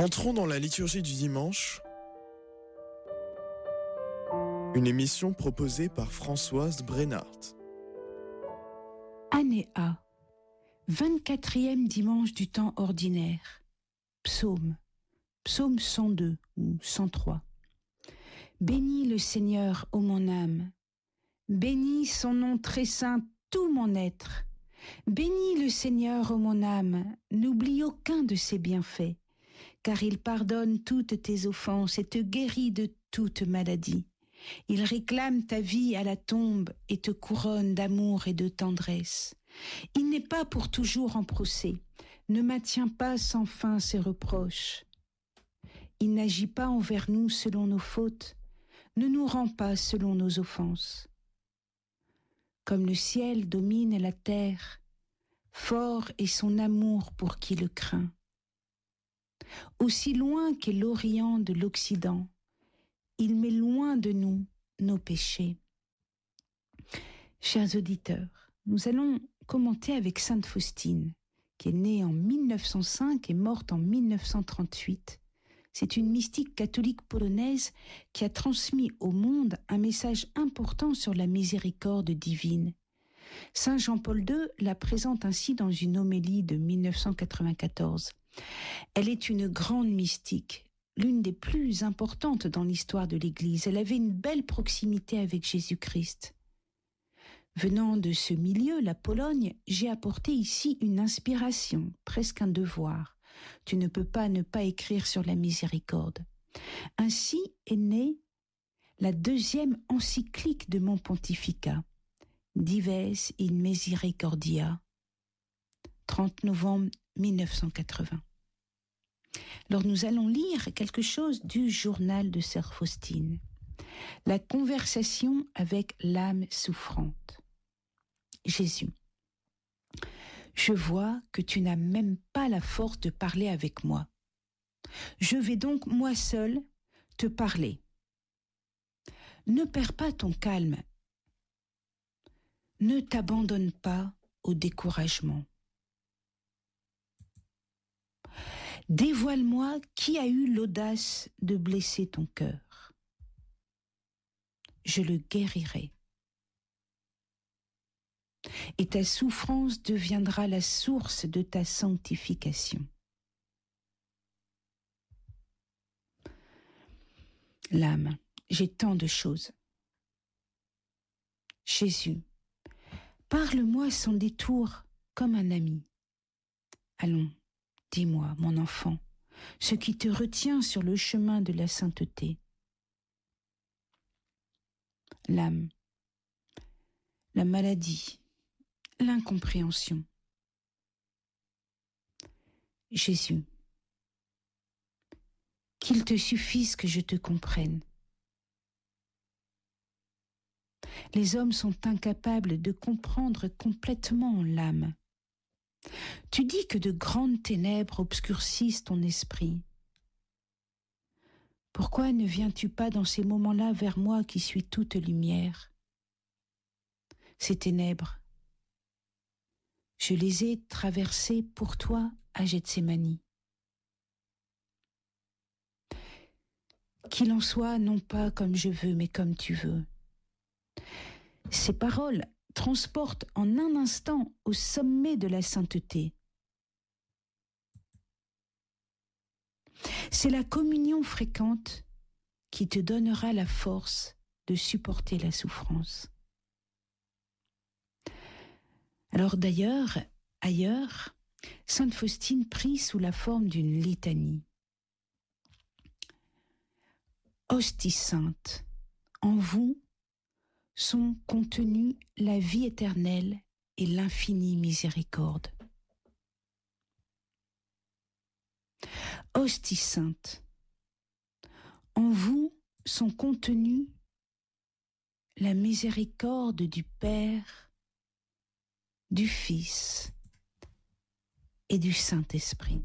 Entrons dans la liturgie du dimanche, une émission proposée par Françoise Brennart. Année A, 24e dimanche du temps ordinaire. Psaume 102 ou 103. Bénis le Seigneur, ô mon âme. Bénis son nom très saint, tout mon être. Bénis le Seigneur, ô mon âme. N'oublie aucun de ses bienfaits, car il pardonne toutes tes offenses et te guérit de toute maladie. Il réclame ta vie à la tombe et te couronne d'amour et de tendresse. Il n'est pas pour toujours en procès, ne maintient pas sans fin ses reproches. Il n'agit pas envers nous selon nos fautes, ne nous rend pas selon nos offenses. Comme le ciel domine la terre, fort est son amour pour qui le craint. Aussi loin qu'est l'Orient de l'Occident, il met loin de nous nos péchés. Chers auditeurs, nous allons commenter avec Sainte Faustine, qui est née en 1905 et morte en 1938. C'est une mystique catholique polonaise qui a transmis au monde un message important sur la miséricorde divine. Saint Jean-Paul II la présente ainsi dans une homélie de 1994. Elle est une grande mystique, l'une des plus importantes dans l'histoire de l'Église. Elle avait une belle proximité avec Jésus-Christ. Venant de ce milieu, la Pologne, j'ai apporté ici une inspiration, presque un devoir. Tu ne peux pas ne pas écrire sur la miséricorde. Ainsi est née la deuxième encyclique de mon pontificat, Dives in Misericordia, 30 novembre 1980. Alors nous allons lire quelque chose du journal de Sœur Faustine. La conversation avec l'âme souffrante. Jésus. Je vois que tu n'as même pas la force de parler avec moi. Je vais donc moi seul te parler. Ne perds pas ton calme. Ne t'abandonne pas au découragement. Dévoile-moi qui a eu l'audace de blesser ton cœur. Je le guérirai. Et ta souffrance deviendra la source de ta sanctification. L'âme, j'ai tant de choses. Jésus, parle-moi sans détour comme un ami. Allons, dis-moi, mon enfant, ce qui te retient sur le chemin de la sainteté. L'âme, la maladie, l'incompréhension. Jésus, qu'il te suffise que je te comprenne. Les hommes sont incapables de comprendre complètement l'âme. Tu dis que de grandes ténèbres obscurcissent ton esprit. Pourquoi ne viens-tu pas dans ces moments-là vers moi qui suis toute lumière? Ces ténèbres, je les ai traversées pour toi à Gethsémani. Qu'il en soit non pas comme je veux, mais comme tu veux. Ces paroles transportent en un instant au sommet de la sainteté. C'est la communion fréquente qui te donnera la force de supporter la souffrance. Alors d'ailleurs, ailleurs, Sainte Faustine prie sous la forme d'une litanie. Hostie sainte, en vous sont contenues la vie éternelle et l'infinie miséricorde. Hostie sainte, en vous sont contenues la miséricorde du Père, du Fils et du Saint-Esprit.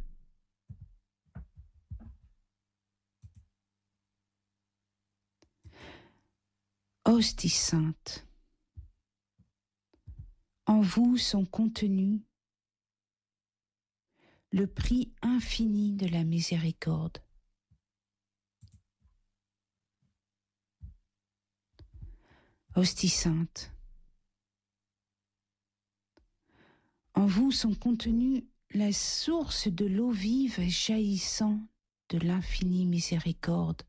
Hostie sainte, en vous sont contenues le prix infini de la miséricorde. Hostie sainte, en vous sont contenues la source de l'eau vive jaillissant de l'infinie miséricorde.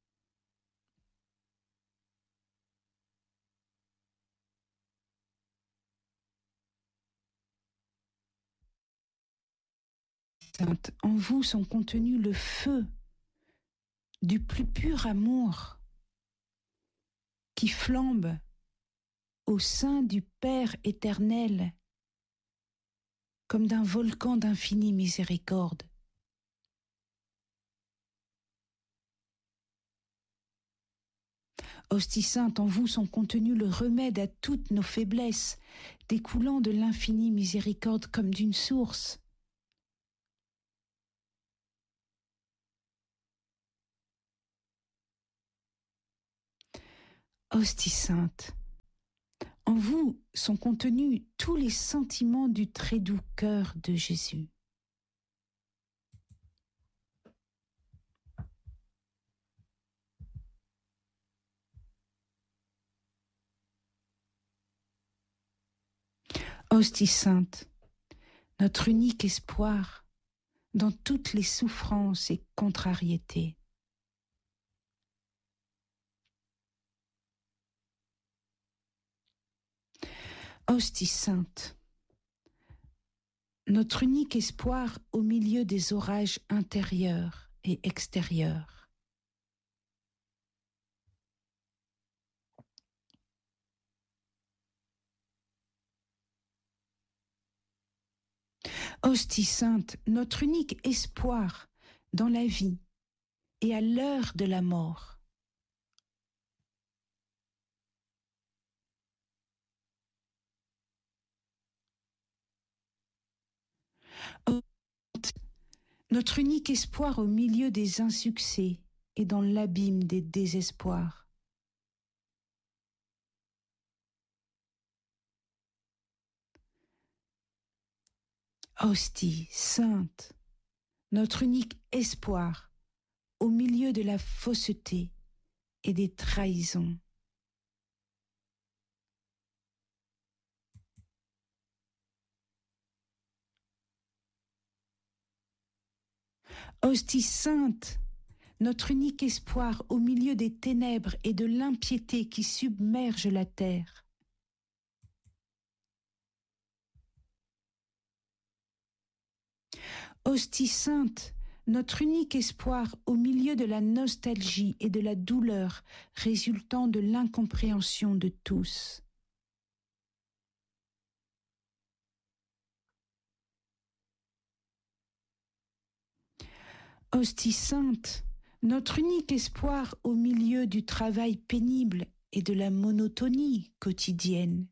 Sainte, en vous sont contenus le feu du plus pur amour qui flambe au sein du Père éternel comme d'un volcan d'infinie miséricorde. Hostie sainte, en vous sont contenus le remède à toutes nos faiblesses, découlant de l'infinie miséricorde comme d'une source. Hostie sainte, en vous sont contenus tous les sentiments du très doux cœur de Jésus. Hostie sainte, notre unique espoir dans toutes les souffrances et contrariétés. Hostie sainte, notre unique espoir au milieu des orages intérieurs et extérieurs. Hostie sainte, notre unique espoir dans la vie et à l'heure de la mort. Notre unique espoir au milieu des insuccès et dans l'abîme des désespoirs. Hostie sainte, notre unique espoir au milieu de la fausseté et des trahisons. Hostie sainte, notre unique espoir au milieu des ténèbres et de l'impiété qui submergent la terre. Hostie sainte, notre unique espoir au milieu de la nostalgie et de la douleur résultant de l'incompréhension de tous. Hostie sainte, notre unique espoir au milieu du travail pénible et de la monotonie quotidienne.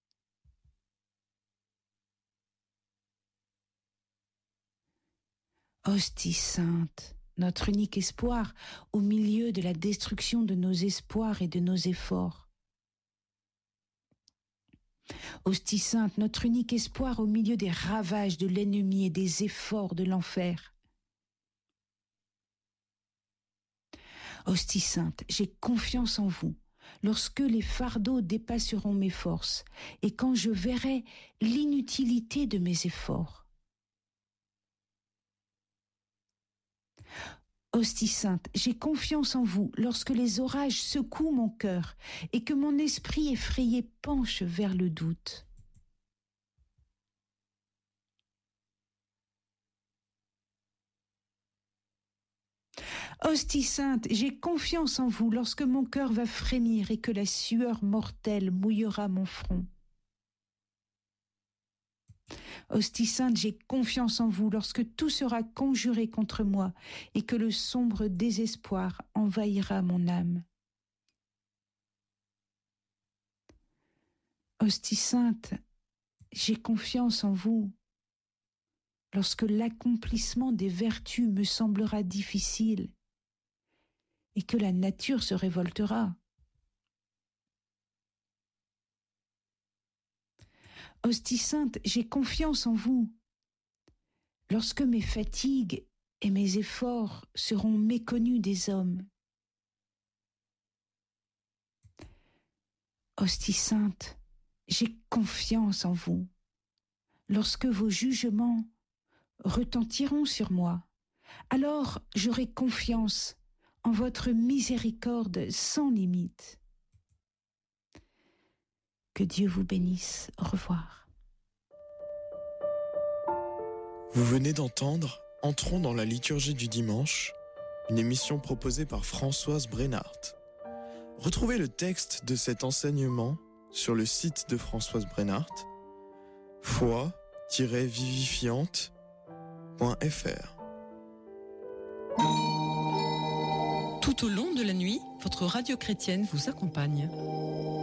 Hostie sainte, notre unique espoir au milieu de la destruction de nos espoirs et de nos efforts. Hostie sainte, notre unique espoir au milieu des ravages de l'ennemi et des efforts de l'enfer. Hostie sainte, j'ai confiance en vous lorsque les fardeaux dépasseront mes forces et quand je verrai l'inutilité de mes efforts. Hostie sainte, j'ai confiance en vous lorsque les orages secouent mon cœur et que mon esprit effrayé penche vers le doute. Hostie sainte, j'ai confiance en vous lorsque mon cœur va frémir et que la sueur mortelle mouillera mon front. Hostie sainte, j'ai confiance en vous lorsque tout sera conjuré contre moi et que le sombre désespoir envahira mon âme. Hostie sainte, j'ai confiance en vous lorsque l'accomplissement des vertus me semblera difficile et que la nature se révoltera. Hostie sainte, j'ai confiance en vous lorsque mes fatigues et mes efforts seront méconnus des hommes. Hostie sainte, j'ai confiance en vous. Lorsque vos jugements retentiront sur moi, alors j'aurai confiance en votre miséricorde sans limite. Que Dieu vous bénisse. Au revoir. Vous venez d'entendre Entrons dans la liturgie du dimanche, une émission proposée par Françoise Brenhardt. Retrouvez le texte de cet enseignement sur le site de Françoise Brenhardt, foi-vivifiante.fr. Tout au long de la nuit, votre radio chrétienne vous accompagne.